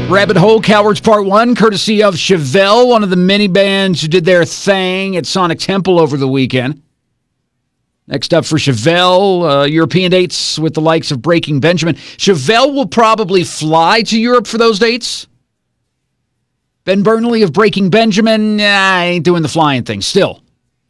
Rabbit Hole, Cowards Part 1, courtesy of Chevelle, one of the many bands who did their thing at Sonic Temple over the weekend. Next up for Chevelle, European dates with the likes of Breaking Benjamin. Chevelle will probably fly to Europe for those dates. Ben Burnley of Breaking Benjamin, I ain't doing the flying thing still.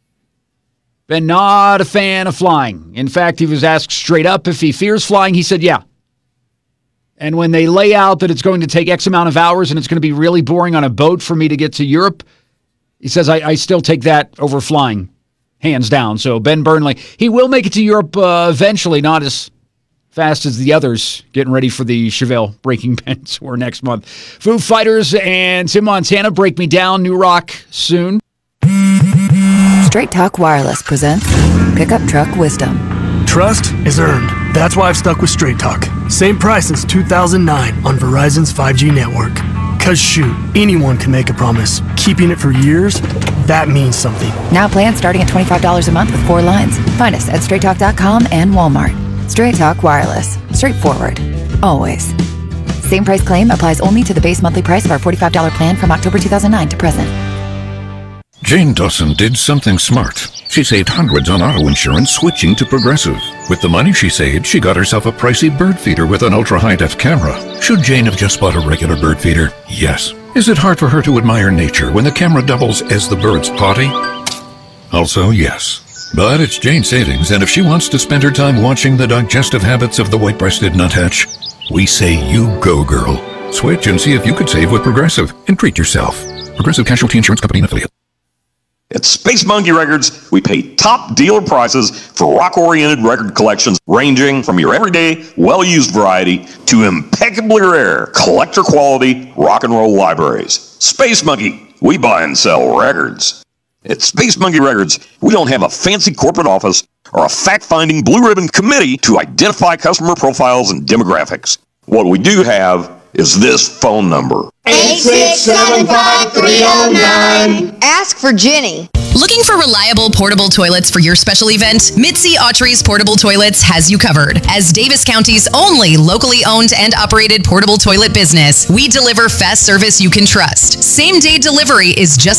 Ben not a fan of flying. In fact, he was asked straight up if he fears flying. He said, yeah. And when they lay out that it's going to take X amount of hours and it's going to be really boring on a boat for me to get to Europe, he says, I still take that over flying, hands down. So Ben Burnley, he will make it to Europe eventually, not as fast as the others getting ready for the Chevelle Breaking Ben tour next month. Foo Fighters and Tim Montana, Break Me Down, new rock soon. Straight Talk Wireless presents Pickup Truck Wisdom. Trust is earned. That's why I've stuck with Straight Talk. Same price since 2009 on Verizon's 5G network. Cause shoot, anyone can make a promise. Keeping it for years, that means something. Now plans starting at $25 a month with 4 lines. Find us at straighttalk.com and Walmart. Straight Talk Wireless. Straightforward. Always. Same price claim applies only to the base monthly price of our $45 plan from October 2009 to present. Jane Dawson did something smart. She saved hundreds on auto insurance switching to Progressive. With the money she saved, she got herself a pricey bird feeder with an ultra-high-def camera. Should Jane have just bought a regular bird feeder? Yes. Is it hard for her to admire nature when the camera doubles as the bird's potty? Also, yes. But it's Jane's savings, and if she wants to spend her time watching the digestive habits of the white-breasted nuthatch, we say you go, girl. Switch and see if you could save with Progressive and treat yourself. Progressive Casualty Insurance Company and Affiliate. At Space Monkey Records, we pay top dealer prices for rock-oriented record collections ranging from your everyday, well-used variety to impeccably rare, collector-quality rock and roll libraries. Space Monkey, we buy and sell records. At Space Monkey Records, we don't have a fancy corporate office or a fact-finding blue ribbon committee to identify customer profiles and demographics. What we do have is this phone number. 8675309. Ask for Jenny. Looking for reliable portable toilets for your special event? Mitzi Autry's Portable Toilets has you covered. As Davis County's only locally owned and operated portable toilet business, we deliver fast service you can trust. Same-day delivery is just